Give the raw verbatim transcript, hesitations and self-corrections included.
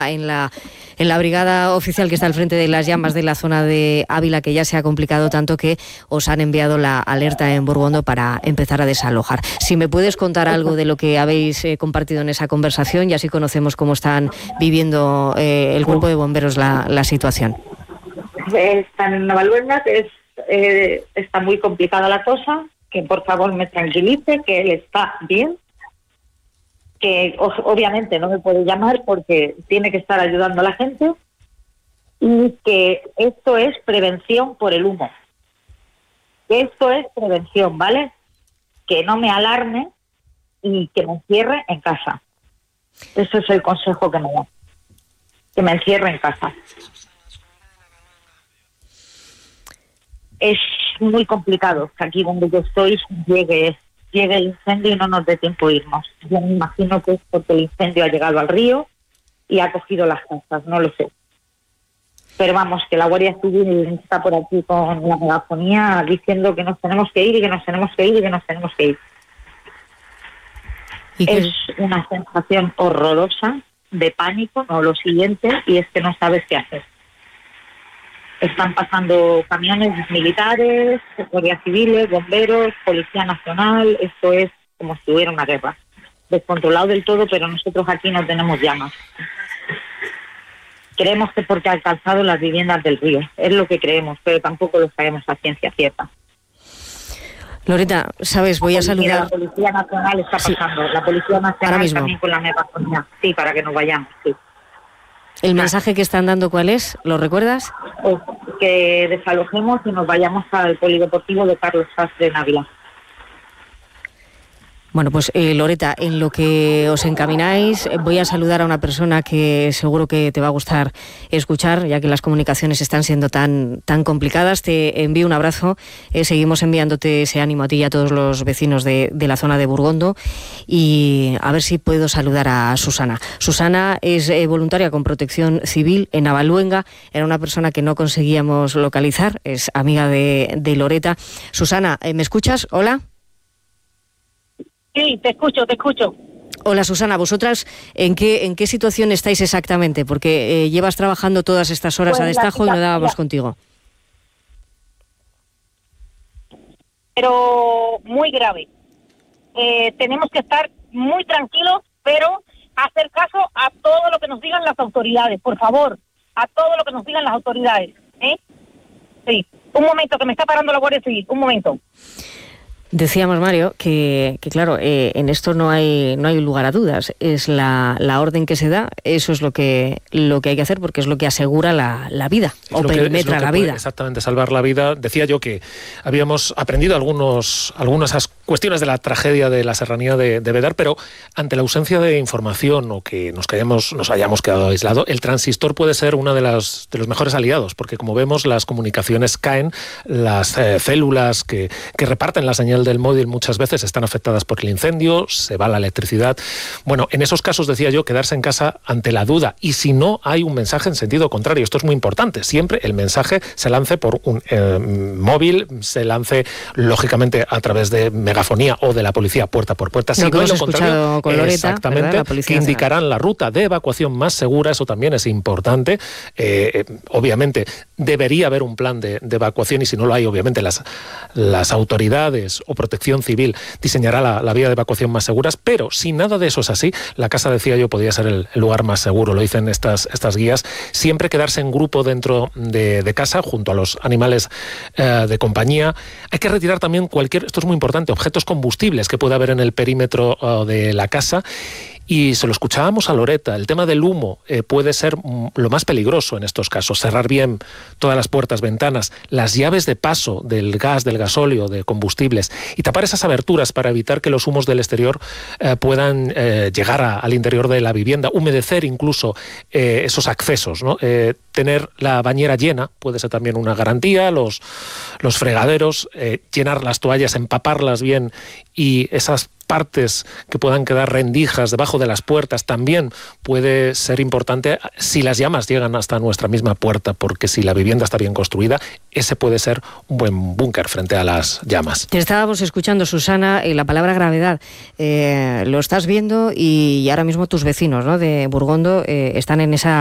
en la en la brigada oficial que está al frente de las llamas de la zona de Ávila, que ya se ha complicado tanto que os han enviado la alerta en Burgondo para empezar a desalojar. Si me puedes contar algo de lo que habéis eh, compartido en esa conversación, y así conocemos cómo están viviendo eh, el cuerpo de bomberos la, la situación. Están en Navalluengas, es, eh, está muy complicada la cosa, que por favor me tranquilice, que él está bien, que obviamente no me puede llamar porque tiene que estar ayudando a la gente, y que esto es prevención por el humo. Esto es prevención, ¿vale? Que no me alarme y que me encierre en casa. Ese es el consejo que me da. Que me encierre en casa. Es muy complicado que aquí donde yo estoy llegue llegue el incendio y no nos dé tiempo a irnos. Yo me imagino que es porque el incendio ha llegado al río y ha cogido las casas, no lo sé. Pero vamos, que la Guardia Civil está por aquí con la megafonía diciendo que nos tenemos que ir y que nos tenemos que ir y que nos tenemos que ir. ¿Y es qué? Una sensación horrorosa de pánico, no lo siguiente, y es que no sabes qué hacer. Están pasando camiones militares, guardias civiles, bomberos, Policía Nacional. Esto es como si hubiera una guerra. Descontrolado del todo, pero nosotros aquí no tenemos llamas. Creemos que porque ha alcanzado las viviendas del río. Es lo que creemos, pero tampoco lo sabemos a ciencia cierta. Loreta, sabes, voy a saludar... La Policía Nacional está pasando. Sí. La Policía Nacional también con la megafonía. Sí, para que nos vayamos, sí. ¿El mensaje que están dando cuál es? ¿Lo recuerdas? Pues que desalojemos y nos vayamos al polideportivo de Carlos Sastre en Ávila. Bueno, pues eh, Loreta, en lo que os encamináis, voy a saludar a una persona que seguro que te va a gustar escuchar, ya que las comunicaciones están siendo tan, tan complicadas. Te envío un abrazo, eh, seguimos enviándote ese ánimo a ti y a todos los vecinos de, de la zona de Burgondo, y a ver si puedo saludar a Susana. Susana es eh, voluntaria con Protección Civil en Navalluenga, era una persona que no conseguíamos localizar, es amiga de, de Loreta. Susana, eh, ¿me escuchas? Hola. Sí, te escucho, te escucho. Hola Susana, ¿vosotras en qué en qué situación estáis exactamente? Porque eh, llevas trabajando todas estas horas pues a destajo y no dábamos contigo. Pero muy grave. Eh, tenemos que estar muy tranquilos, pero hacer caso a todo lo que nos digan las autoridades, por favor, a todo lo que nos digan las autoridades. ¿eh? Sí, un momento, que me está parando la Guardia Civil, un momento. Decíamos, Mario, que, que claro, eh, en esto no hay no hay lugar a dudas. Es la, la orden que se da, eso es lo que lo que hay que hacer, porque es lo que asegura la, la vida, es o perimetra la vida. Exactamente, salvar la vida. Decía yo que habíamos aprendido algunos algunas cuestiones de la tragedia de la serranía de, de Bedar, pero ante la ausencia de información o que nos, quedemos, nos hayamos quedado aislados, el transistor puede ser uno de, las, de los mejores aliados, porque como vemos las comunicaciones caen, las eh, células que, que reparten la señal del móvil muchas veces están afectadas por el incendio, se va la electricidad. Bueno, en esos casos decía yo quedarse en casa ante la duda, y si no hay un mensaje en sentido contrario, esto es muy importante, siempre el mensaje se lance por un eh, móvil, se lance lógicamente a través de megafonía o de la policía puerta por puerta, si lo que no hemos lo contrario, con Loreta, exactamente, ¿verdad? La que indicarán la ruta de evacuación más segura, eso también es importante. Eh, obviamente debería haber un plan de, de evacuación, y si no lo hay, obviamente las, las autoridades o Protección Civil diseñará la, la vía de evacuación más seguras, pero si nada de eso es así, la casa, decía yo, podría ser el, el lugar más seguro, lo dicen estas, estas guías. Siempre quedarse en grupo dentro de, de casa, junto a los animales eh, de compañía. Hay que retirar también cualquier, esto es muy importante, objetos combustibles que pueda haber en el perímetro uh, de la casa. Y se lo escuchábamos a Loreta, el tema del humo eh, puede ser mm, lo más peligroso en estos casos. Cerrar bien todas las puertas, ventanas, las llaves de paso del gas, del gasóleo, de combustibles, y tapar esas aberturas para evitar que los humos del exterior eh, puedan eh, llegar a, al interior de la vivienda. Humedecer incluso eh, esos accesos, ¿no? Eh, tener la bañera llena puede ser también una garantía, los, los fregaderos, eh, llenar las toallas, empaparlas bien, y esas partes que puedan quedar rendijas debajo de las puertas también puede ser importante si las llamas llegan hasta nuestra misma puerta, porque si la vivienda está bien construida, ese puede ser un buen búnker frente a las llamas. Te estábamos escuchando, Susana, y la palabra gravedad eh, lo estás viendo, y ahora mismo tus vecinos, ¿no?, de Burgondo eh, están en esa